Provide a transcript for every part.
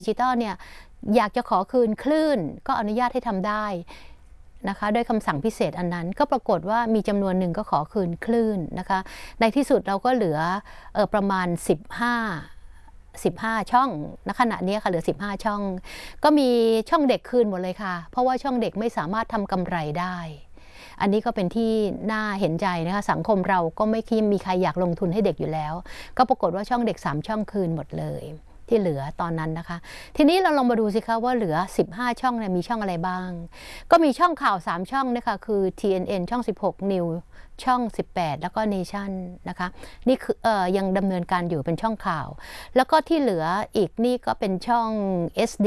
ดิจิตอลเนี่ยอยากจะขอคืนคลื่นก็อนุญาตให้ทำได้นะคะด้วยคำสั่งพิเศษอันนั้นก็ปรากฏว่ามีจำนวนหนึ่งก็ขอคืนคลื่นนะคะในที่สุดเราก็เหลือประมาณ15ช่องณขณะนี้ค่ะเหลือ15ช่องก็มีช่องเด็กคืนหมดเลยค่ะเพราะว่าช่องเด็กไม่สามารถทำกำไรได้อันนี้ก็เป็นที่น่าเห็นใจนะคะสังคมเราก็ไม่คิดมีใครอยากลงทุนให้เด็กอยู่แล้วก็ปรากฏว่าช่องเด็ก3ช่องคืนหมดเลยที่เหลือตอนนั้นนะคะทีนี้เราลองมาดูสิคะว่าเหลือ15ช่องเนี่ยมีช่องอะไรบ้างก็มีช่องข่าว3ช่องนะคะคือ TNN ช่อง16 New ช่อง18แล้วก็ Nation นะคะนี่คือยังดำเนินการอยู่เป็นช่องข่าวแล้วก็ที่เหลืออีกนี่ก็เป็นช่อง SD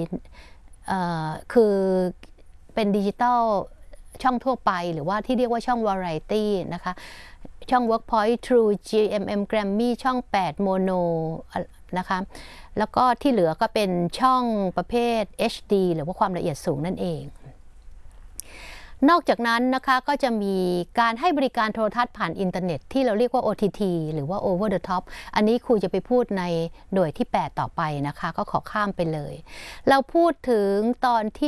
คือเป็นดิจิตอลช่องทั่วไปหรือว่าที่เรียกว่าช่อง Variety นะคะช่อง Workpoint True GMM Grammy ช่อง8 Mono นะคะแล้วก็ที่เหลือก็เป็นช่องประเภท HD หรือว่าความละเอียดสูงนั่นเองนอกจากนั้นนะคะก็จะมีการให้บริการโทรทัศน์ผ่านอินเทอร์เน็ตที่เราเรียกว่า OTT หรือว่า Over the Top อันนี้ครูจะไปพูดในหน่วยที่8ต่อไปนะคะก็ขอข้ามไปเลยเราพูดถึงตอนที่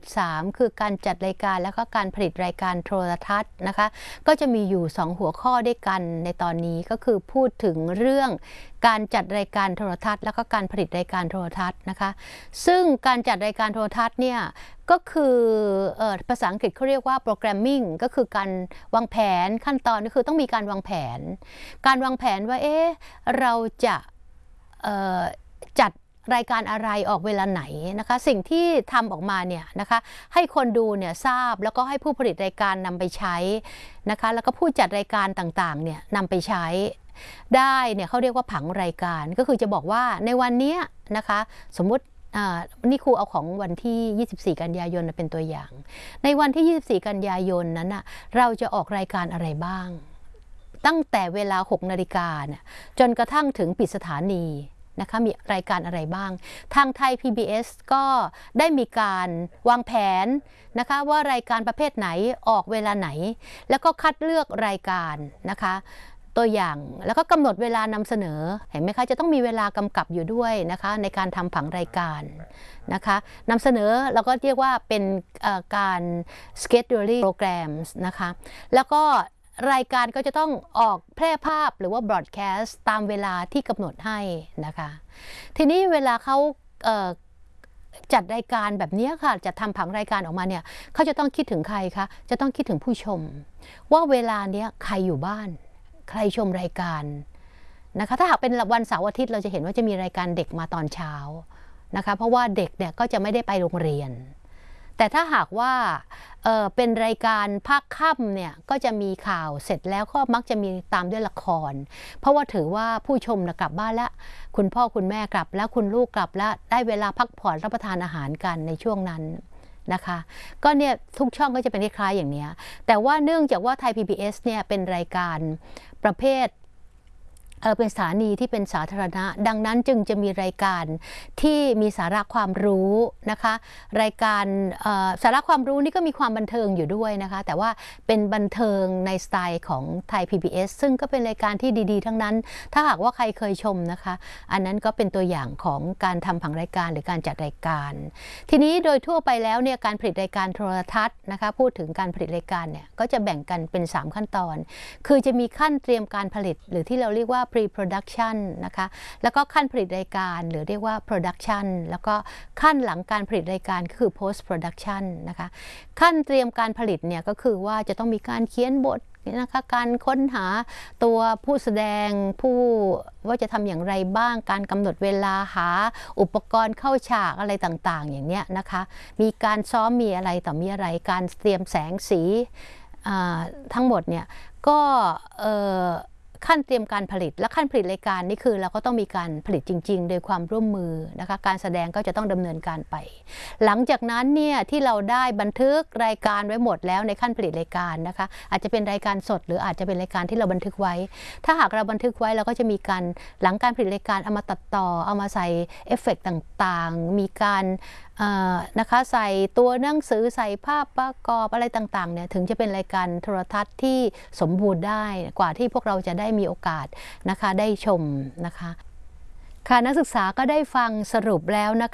7.3 คือการจัดรายการแล้วก็การผลิตรายการโทรทัศน์นะคะก็จะมีอยู่2หัวข้อด้วยกันในตอนนี้ก็คือพูดถึงเรื่องการจัดรายการโทรทัศน์แล้วก็การผลิตรายการโทรทัศน์นะคะซึ่งการจัดรายการโทรทัศน์เนี่ยก็คือภาษาอังกฤษเขาเรียกว่า programming ก็คือการวางแผนขั้นตอนก็คือต้องมีการวางแผนว่าเราจะจัดรายการอะไรออกเวลาไหนนะคะสิ่งที่ทำออกมาเนี่ยนะคะให้คนดูเนี่ยทราบแล้วก็ให้ผู้ผลิตรายการนำไปใช้นะคะแล้วก็ผู้จัดรายการต่างๆเนี่ยนำไปใช้ได้เนี่ยเขาเรียกว่าผังรายการก็คือจะบอกว่าในวันนี้นะคะสมมุตินี่ครูเอาของวันที่24กันยายนเป็นตัวอย่างในวันที่24กันยายนนั้นน่ะเราจะออกรายการอะไรบ้างตั้งแต่เวลา6 นาฬิกาเนี่ยจนกระทั่งถึงปิดสถานีนะคะมีรายการอะไรบ้างทางไทย PBS ก็ได้มีการวางแผนนะคะว่ารายการประเภทไหนออกเวลาไหนแล้วก็คัดเลือกรายการนะคะตัวอย่างแล้วก็กำหนดเวลานำเสนอเห็นไหมคะจะต้องมีเวลากำกับอยู่ด้วยนะคะในการทำผังรายการนะคะนำเสนอเราก็เรียกว่าเป็นการ scheduling programs นะคะแล้วก็รายการก็จะต้องออกแพร่ภาพหรือว่า broadcast ตามเวลาที่กำหนดให้นะคะทีนี้เวลาเขาจัดรายการแบบนี้ค่ะจะทำผังรายการออกมาเนี่ยเขาจะต้องคิดถึงใครคะจะต้องคิดถึงผู้ชมว่าเวลาเนี้ยใครอยู่บ้านใครชมรายการนะคะถ้าหากเป็นวันเสาร์อาทิตย์เราจะเห็นว่าจะมีรายการเด็กมาตอนเช้านะคะเพราะว่าเด็กเนี่ยก็จะไม่ได้ไปโรงเรียนแต่ถ้าหากว่าเป็นรายการภาคค่ำเนี่ยก็จะมีข่าวเสร็จแล้วก็มักจะมีตามด้วยละครเพราะว่าถือว่าผู้ชมกลับบ้านแล้วคุณพ่อคุณแม่กลับแล้วคุณลูกกลับแล้วได้เวลาพักผ่อนรับประทานอาหารกันในช่วงนั้นนะคะก็เนี่ยทุกช่องก็จะเป็นคล้ายๆอย่างนี้แต่ว่าเนื่องจากว่าไทย PBS เนี่ยเป็นรายการประเภทเป็นสถานีที่เป็นสาธารณะดังนั้นจึงจะมีรายการที่มีสาระความรู้นะคะรายการสาระความรู้นี่ก็มีความบันเทิงอยู่ด้วยนะคะแต่ว่าเป็นบันเทิงในสไตล์ของไทย PBS ซึ่งก็เป็นรายการที่ดีๆทั้งนั้นถ้าหากว่าใครเคยชมนะคะอันนั้นก็เป็นตัวอย่างของการทำผังรายการหรือการจัดรายการทีนี้โดยทั่วไปแล้วเนี่ยการผลิตรายการโทรทัศน์นะคะพูดถึงการผลิตรายการเนี่ยก็จะแบ่งกันเป็น3ขั้นตอนคือจะมีขั้นเตรียมการผลิตหรือที่เราเรียกว่าpre-production นะคะแล้วก็ขั้นผลิตรายการหรือเรียกว่า production แล้วก็ขั้นหลังการผลิตรายการก็คือ post production นะคะขั้นเตรียมการผลิตเนี่ยก็คือว่าจะต้องมีการเขียนบทนะคะการค้นหาตัวผู้แสดงผู้ว่าจะทำอย่างไรบ้างการกำหนดเวลาหาอุปกรณ์เข้าฉากอะไรต่างๆอย่างเนี้ยนะคะมีการซ้อมมีอะไรต่อมีอะไรการเตรียมแสงสีทั้งหมดเนี่ยก็ขั้นเตรียมการผลิตและขั้นผลิตรายการนี่คือเราก็ต้องมีการผลิตจริงๆโดยความร่วมมือนะคะการแสดงก็จะต้องดำเนินการไปหลังจากนั้นเนี่ยที่เราได้บันทึกรายการไว้หมดแล้วในขั้นผลิตรายการนะคะอาจจะเป็นรายการสดหรืออาจจะเป็นรายการที่เราบันทึกไว้ถ้าหากเราบันทึกไว้เราก็จะมีการหลังการผลิตรายการเอามาตัดต่อเอามาใส่เอฟเฟกต์ต่างๆมีการนะคะใส่ตัวหนังสือใส่ภาพประกอบอะไรต่างๆเนี่ยถึงจะเป็นรายการโทรทัศน์ที่สมบูรณ์ได้กว่าที่พวกเราจะได้มีโอกาสนะคะได้ชมนะคะค่ะนักศึกษาก็ได้ฟังสรุปแล้วนะคะ